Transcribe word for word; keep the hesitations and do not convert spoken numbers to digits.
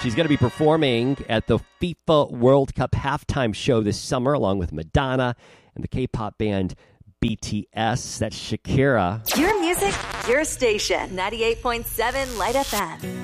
She's going to be performing at the FIFA World Cup halftime show this summer, along with Madonna and the K-pop band B T S. That's Shakira. Your music, your station. ninety-eight point seven Light F M.